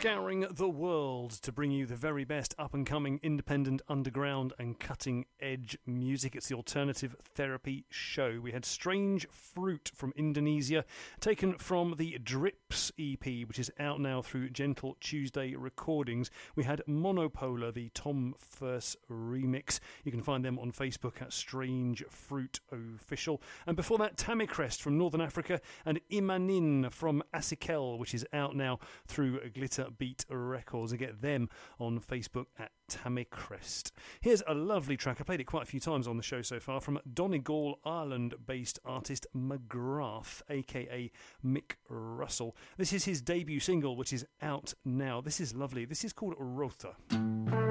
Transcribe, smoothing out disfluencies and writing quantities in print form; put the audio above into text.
Scouring the world to bring you the very best up-and-coming, independent, underground and cutting-edge music. It's the Alternative Therapy Show. We had Strange Fruit from Indonesia, taken from the Drips EP, which is out now through Gentle Tuesday Recordings. We had Monopolar, the Tom First remix. You can find them on Facebook at Strange Fruit Official. And before that, Tamicrest from Northern Africa and Imanin from Asikel, which is out now through Glitter Beat Records. And get them on Facebook at Tamicrest. Here's a lovely track. I played it quite a few times on the show so far, from Donegal, Ireland-based artist McGrath, aka Mick Russell. This is his debut single, which is out now. This is lovely. This is called Rotha.